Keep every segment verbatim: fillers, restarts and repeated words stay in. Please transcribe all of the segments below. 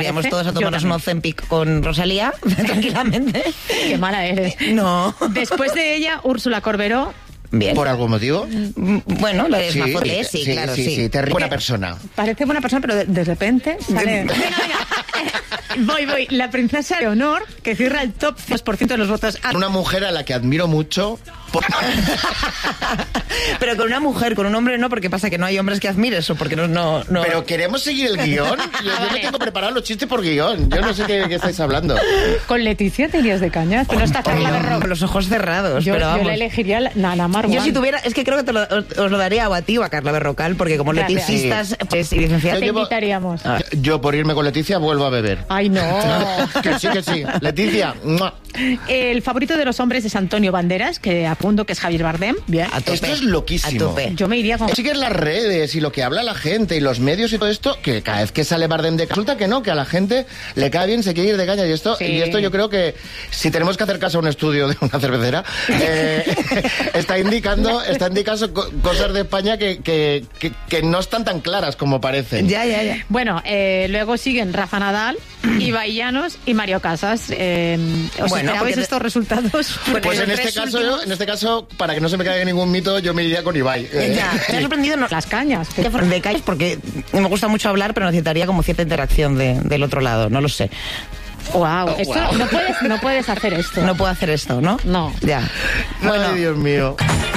iríamos parece? todos a Yo tomarnos un también. Ozempic con Rosalía, tranquilamente. Qué mala eres. No. Después de ella, Úrsula Corberó. Bien. ¿Por algún motivo? Bueno, lo de Sí, Smafor, sí, sí, sí, claro, sí, sí. sí, terrible. Buena Que- persona. Parece buena persona, pero de, de repente sale... Venga, venga. Voy, voy. La princesa Leonor, que cierra el top dos por ciento de los votos. Ah, Una mujer a la que admiro mucho. por- Pero con una mujer, con un hombre no, porque pasa que no hay hombres que admires o porque no... no, no... Pero queremos seguir el guión. Yo, yo vale. me tengo preparado los chistes por guión. Yo no sé qué, qué estáis hablando. Con Leticia te irías de cañas, pero no está Carla Con Berro. los ojos cerrados, Yo, pero yo vamos. la elegiría la, la, la Marwan. Yo si tuviera, es que creo que te lo- os, os lo daría o a ti o a Carla Berrocal, porque como Gracias. leticistas pues, y licenciadas... Te Yo llevo- invitaríamos. Yo por irme con Leticia vuelvo a beber. Ay, no. Que sí, que sí. Leticia. ¡mua! El favorito de los hombres es Antonio Banderas, que apunto que es Javier Bardem. Bien. A tope. Esto es loquísimo. A tope. Yo me iría con... Sí que es las redes y lo que habla la gente y los medios y todo esto, que cada vez que sale Bardem de... Resulta que no, que a la gente le cae bien, se quiere ir de caña. Y esto, Sí. y esto yo creo que si tenemos que hacer caso a un estudio de una cervecera, eh, está indicando está indicando co- cosas de España que, que, que, que no están tan claras como parecen. Ya, ya, ya. Bueno, eh, luego siguen Rafa Nadal, Ibai Llanos y Mario Casas. Eh, ¿Os Bueno, esperabais porque te- estos resultados? Pues Los en este tres caso, últimos- en este caso, para que no se me caiga ningún mito, yo me iría con Ibai. Eh, Ya, me ha sorprendido no, Las cañas. que- de calles porque me gusta mucho hablar, pero necesitaría como cierta interacción de, del otro lado, no lo sé. Wow, esto, wow. No, puedes, no puedes hacer esto. No puedo hacer esto, ¿no? No. Ya. Ay, Dios mío.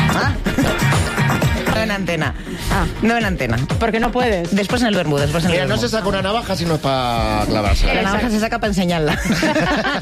No en antena. Ah. No en antena. Porque no puedes. Después en el vermú, después en el Mira, no vermú. se saca una navaja si no es para clavársela. La navaja se saca para enseñarla.